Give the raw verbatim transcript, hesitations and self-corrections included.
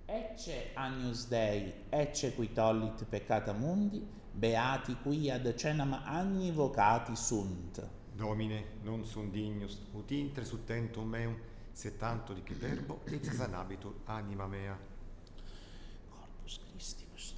Ecce agnus Dei, ecce qui tollit peccata mundi, beati qui ad cenam agni vocati sunt. Domine, non sunt dignus, ut intre sutentum meum, se tanto dic verbo, et sanabitur anima mea. Corpus Christi,